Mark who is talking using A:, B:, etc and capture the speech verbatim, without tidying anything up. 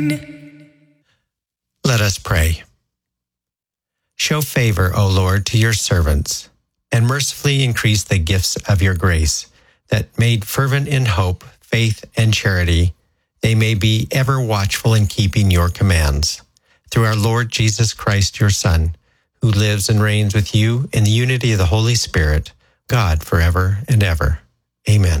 A: Let us pray. Show favor, O Lord, to your servants, and mercifully increase the gifts of your grace, that made fervent in hope, faith, and charity, they may be ever watchful in keeping your commands. Through our Lord Jesus Christ, your Son, who lives and reigns with you in the unity of the Holy Spirit, God forever and ever. Amen.